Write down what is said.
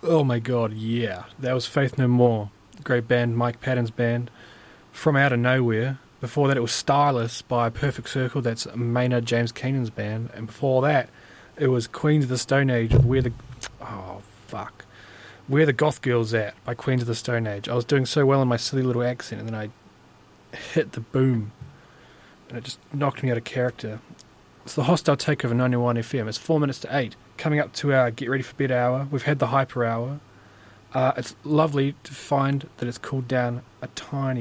Oh my god, yeah. That was Faith No More. Great band, Mike Patton's band. From Out of Nowhere. Before that, it was Starless by Perfect Circle. That's Maynard James Keenan's band. And before that, it was Queens of the Stone Age with Oh, fuck. Where the Goth Girls At by Queens of the Stone Age. I was doing so well in my silly little accent, and then I hit the boom. And it just knocked me out of character. It's the Hostile Takeover 91 FM. It's 4 minutes to 8. Coming up to our Get Ready for Bed hour. We've had the Hyper hour. It's lovely to find that it's cooled down a tiny